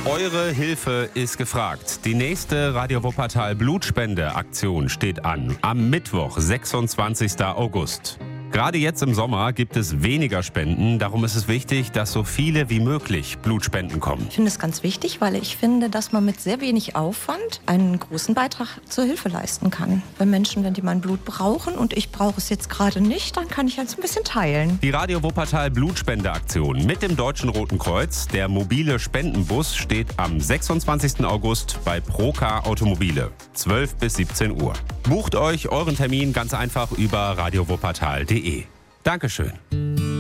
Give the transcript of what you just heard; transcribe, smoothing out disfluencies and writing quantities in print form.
Eure Hilfe ist gefragt. Die nächste Radio Wuppertal Blutspende-Aktion steht an. Am Mittwoch, 26. August. Gerade jetzt im Sommer gibt es weniger Spenden. Darum ist es wichtig, dass so viele wie möglich Blutspenden kommen. Ich finde es ganz wichtig, weil ich finde, dass man mit sehr wenig Aufwand einen großen Beitrag zur Hilfe leisten kann. Bei Menschen, wenn die mein Blut brauchen und ich brauche es jetzt gerade nicht, dann kann ich es ein bisschen teilen. Die Radio Wuppertal Blutspende-Aktion mit dem Deutschen Roten Kreuz, der mobile Spendenbus, steht am 26. August bei Procar Automobile, 12 bis 17 Uhr. Bucht euch euren Termin ganz einfach über radiowuppertal.de. Dankeschön.